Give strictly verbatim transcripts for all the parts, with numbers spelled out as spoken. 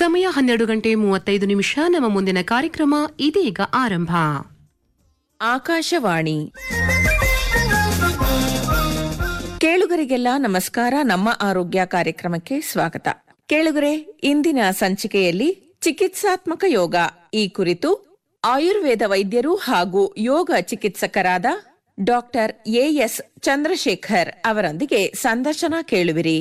ಸಮಯ ಹನ್ನೆರಡು ಗಂಟೆ ಮೂವತ್ತೈದು ನಿಮಿಷ. ನಮ್ಮ ಮುಂದಿನ ಕಾರ್ಯಕ್ರಮ ಇದೀಗ ಆರಂಭ. ಆಕಾಶವಾಣಿ ಕೇಳುಗರಿಗೆಲ್ಲ ನಮಸ್ಕಾರ. ನಮ್ಮ ಆರೋಗ್ಯ ಕಾರ್ಯಕ್ರಮಕ್ಕೆ ಸ್ವಾಗತ. ಕೇಳುಗರೆ, ಇಂದಿನ ಸಂಚಿಕೆಯಲ್ಲಿ ಚಿಕಿತ್ಸಾತ್ಮಕ ಯೋಗ ಈ ಕುರಿತು ಆಯುರ್ವೇದ ವೈದ್ಯರು ಹಾಗೂ ಯೋಗ ಚಿಕಿತ್ಸಕರಾದ ಡಾಕ್ಟರ್ ಎಎಸ್ ಚಂದ್ರಶೇಖರ್ ಅವರೊಂದಿಗೆ ಸಂದರ್ಶನ ಕೇಳುವಿರಿ.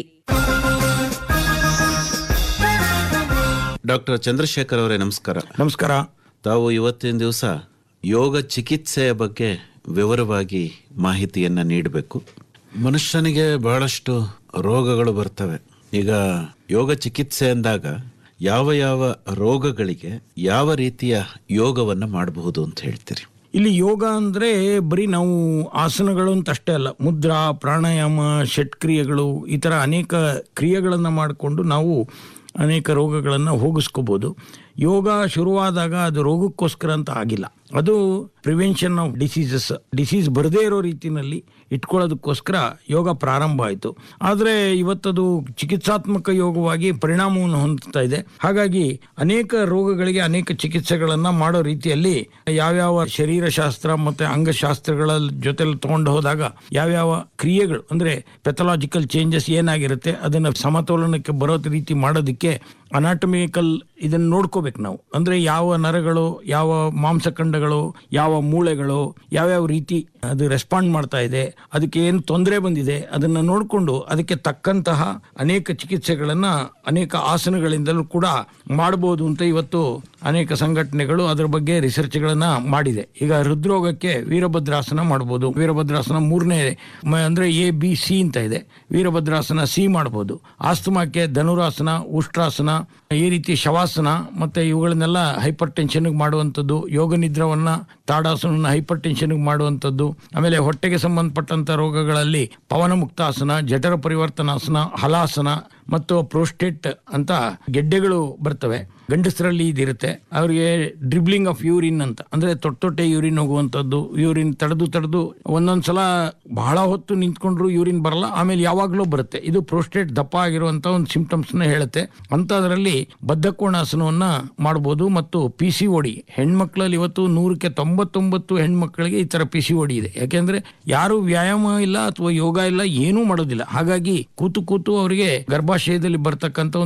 ಡಾಕ್ಟರ್ ಚಂದ್ರಶೇಖರ್ ಅವರೇ, ನಮಸ್ಕಾರ. ನಮಸ್ಕಾರ. ತಾವು ಇವತ್ತಿನ ದಿವಸ ಯೋಗ ಚಿಕಿತ್ಸೆಯ ಬಗ್ಗೆ ವಿವರವಾಗಿ ಮಾಹಿತಿಯನ್ನ ನೀಡಬೇಕು. ಮನುಷ್ಯನಿಗೆ ಬಹಳಷ್ಟು ರೋಗಗಳು ಬರ್ತವೆ. ಈಗ ಯೋಗ ಚಿಕಿತ್ಸೆ ಅಂದಾಗ ಯಾವ ಯಾವ ರೋಗಗಳಿಗೆ ಯಾವ ರೀತಿಯ ಯೋಗವನ್ನು ಮಾಡಬಹುದು ಅಂತ ಹೇಳ್ತೀರಿ? ಇಲ್ಲಿ ಯೋಗ ಅಂದ್ರೆ ಬರೀ ನಾವು ಆಸನಗಳು ಅಂತ ಅಷ್ಟೇ ಅಲ್ಲ, ಮುದ್ರಾ, ಪ್ರಾಣಾಯಾಮ, ಷಟ್ಕ್ರಿಯೆಗಳು, ಈ ತರ ಅನೇಕ ಕ್ರಿಯೆಗಳನ್ನು ಮಾಡಿಕೊಂಡು ನಾವು ಅನೇಕ ರೋಗಗಳನ್ನು ಹೋಗಿಸ್ಕೋಬಹುದು. ಯೋಗ ಶುರುವಾದಾಗ ಅದು ರೋಗಕ್ಕೋಸ್ಕರ ಅಂತ ಆಗಿಲ್ಲ, ಅದು ಪ್ರಿವೆನ್ಷನ್ ಆಫ್ ಡಿಸೀಸಸ್, ಡಿಸೀಸ್ ಬರದೇ ಇರೋ ರೀತಿಯಲ್ಲಿ ಇಟ್ಕೊಳ್ಳೋದಕ್ಕೋಸ್ಕರ ಯೋಗ ಪ್ರಾರಂಭ ಆಯಿತು. ಆದರೆ ಇವತ್ತದು ಚಿಕಿತ್ಸಾತ್ಮಕ ಯೋಗವಾಗಿ ಪರಿಣಾಮವನ್ನು ಹೊಂದುತ್ತಾ ಇದೆ. ಹಾಗಾಗಿ ಅನೇಕ ರೋಗಗಳಿಗೆ ಅನೇಕ ಚಿಕಿತ್ಸೆಗಳನ್ನು ಮಾಡೋ ರೀತಿಯಲ್ಲಿ ಯಾವ್ಯಾವ ಶರೀರಶಾಸ್ತ್ರ ಮತ್ತು ಅಂಗಶಾಸ್ತ್ರಗಳ ಜೊತೆಲಿ ತಗೊಂಡು ಹೋದಾಗ ಯಾವ್ಯಾವ ಕ್ರಿಯೆಗಳು ಅಂದರೆ ಪೆಥಾಲಜಿಕಲ್ ಚೇಂಜಸ್ ಏನಾಗಿರುತ್ತೆ ಅದನ್ನು ಸಮತೋಲನಕ್ಕೆ ಬರೋ ರೀತಿ ಮಾಡೋದಕ್ಕೆ ಅನಾಟಮಿಕಲ್ ಇದನ್ನು ನೋಡ್ಕೋಬೇಕು ನಾವು. ಅಂದರೆ ಯಾವ ನರಗಳು, ಯಾವ ಮಾಂಸಖಂಡಗಳು, ಯಾವ ಮೂಳೆಗಳು ಯಾವ್ಯಾವ ರೀತಿ ಅದು ರೆಸ್ಪಾಂಡ್ ಮಾಡ್ತಾ ಇದೆ, ಅದಕ್ಕೆ ಏನು ತೊಂದರೆ ಬಂದಿದೆ ಅದನ್ನು ನೋಡಿಕೊಂಡು ಅದಕ್ಕೆ ತಕ್ಕಂತಹ ಅನೇಕ ಚಿಕಿತ್ಸೆಗಳನ್ನು ಅನೇಕ ಆಸನಗಳಿಂದಲೂ ಕೂಡ ಮಾಡಬಹುದು ಅಂತ ಇವತ್ತು ಅನೇಕ ಸಂಘಟನೆಗಳು ಅದರ ಬಗ್ಗೆ ರಿಸರ್ಚ್ಗಳನ್ನು ಮಾಡಿದೆ. ಈಗ ಹೃದ್ರೋಗಕ್ಕೆ ವೀರಭದ್ರಾಸನ ಮಾಡ್ಬೋದು. ವೀರಭದ್ರಾಸನ ಮೂರನೇ ಅಂದರೆ ಎ ಬಿ ಸಿ ಅಂತ ಇದೆ. ವೀರಭದ್ರಾಸನ ಸಿ ಮಾಡ್ಬೋದು. ಆಸ್ತಮಾಕ್ಕೆ ಧನುರಾಸನ, ಉಷ್ಟ್ರಾಸನ, ಈ ರೀತಿ ಶವಾಸನ ಮತ್ತು ಇವುಗಳನ್ನೆಲ್ಲ ಹೈಪರ್ ಟೆನ್ಷನ್ಗೆ ಮಾಡುವಂಥದ್ದು. ಯೋಗ ನಿದ್ರವನ್ನ, ತಾಡಾಸನವನ್ನು ಹೈಪರ್ ಟೆನ್ಷನ್ಗೆ ಮಾಡುವಂಥದ್ದು. ಆಮೇಲೆ ಹೊಟ್ಟೆಗೆ ಸಂಬಂಧಪಟ್ಟಂಥ ರೋಗಗಳಲ್ಲಿ ಪವನ ಮುಕ್ತಾಸನ, ಜಠರ ಪರಿವರ್ತನಾಸನ, ಹಲಾಸನ ಮತ್ತು ಪ್ರೋಸ್ಟೇಟ್ ಅಂತ ಗೆಡ್ಡೆಗಳು ಬರ್ತವೆ. ಗಂಡಸರಲ್ಲಿ ಇದಿರುತ್ತೆ. ಅವರಿಗೆ ಡ್ರಿಬ್ಲಿಂಗ್ ಆಫ್ ಯೂರಿನ್ ಅಂತ, ಅಂದ್ರೆ ತೊಟ್ಟೆ ತೊಟ್ಟೆ ಯೂರಿನ್ ಹೋಗುವಂಥದ್ದು. ಯೂರಿನ್ ತಡೆದು ತಡೆದು ಒಂದೊಂದ್ಸಲ ಬಹಳ ಹೊತ್ತು ನಿಂತ್ಕೊಂಡ್ರು ಯೂರಿನ್ ಬರಲ್ಲ, ಆಮೇಲೆ ಯಾವಾಗಲೂ ಬರುತ್ತೆ. ಇದು ಪ್ರೋಸ್ಟೇಟ್ ದಪ್ಪ ಆಗಿರುವಂತ ಒಂದು ಸಿಂಪ್ಟಮ್ಸ್ನ ಹೇಳುತ್ತೆ. ಅಂಥದ್ರಲ್ಲಿ ಬದ್ಧಕೋಣಾಸನವನ್ನ ಮಾಡ್ಬೋದು. ಮತ್ತು ಪಿ ಸಿ ಓಡಿ ಹೆಣ್ಮಕ್ಳಲ್ಲಿ ಇವತ್ತು ನೂರಕ್ಕೆ ತೊಂಬತ್ತೊಂಬತ್ತು ಹೆಣ್ಮಕ್ಳಿಗೆ ಈ ತರ ಪಿ ಸಿ ಓಡಿ ಇದೆ. ಯಾಕೆಂದ್ರೆ ಯಾರು ವ್ಯಾಯಾಮ ಇಲ್ಲ ಅಥವಾ ಯೋಗ ಇಲ್ಲ, ಏನೂ ಮಾಡೋದಿಲ್ಲ. ಹಾಗಾಗಿ ಕೂತು ಕೂತು ಅವರಿಗೆ ಗರ್ಭಾಶಯದಲ್ಲಿ ಬರ್ತಕ್ಕಂಥ